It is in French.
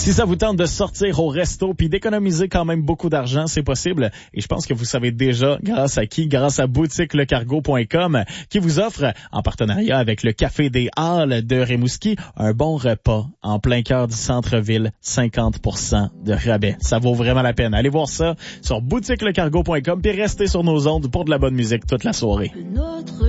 Si ça vous tente de sortir au resto puis d'économiser quand même beaucoup d'argent, c'est possible. Et je pense que vous savez déjà grâce à qui? Grâce à boutiquelecargo.com qui vous offre, en partenariat avec le Café des Halles de Rimouski, un bon repas en plein cœur du centre-ville, 50% de rabais. Ça vaut vraiment la peine. Allez voir ça sur boutiquelecargo.com puis restez sur nos ondes pour de la bonne musique toute la soirée.